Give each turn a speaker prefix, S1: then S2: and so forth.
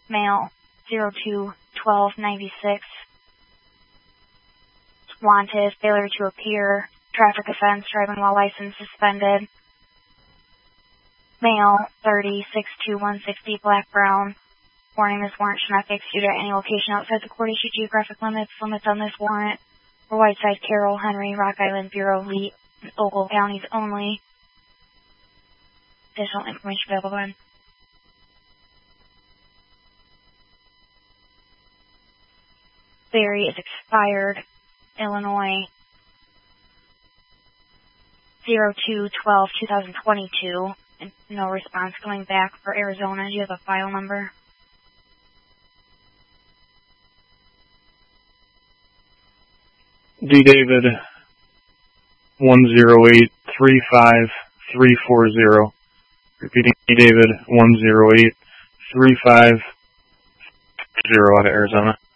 S1: male, 02-12-96. Wanted, failure to appear, traffic offense, driving while license suspended. Male, 30-62160, black-brown. Warning, this warrant should not be executed at any location outside the court-issued geographic limits. Limits on this warrant for Whiteside, Carroll, Henry, Rock Island, Bureau, Lee, and Ogle counties only. Additional information available when. Theory is expired. Illinois, 02-12-2022. And no response coming back for Arizona. Do you have a file number?
S2: D. David 108-35340. Repeating, D. David 108-350 out of Arizona.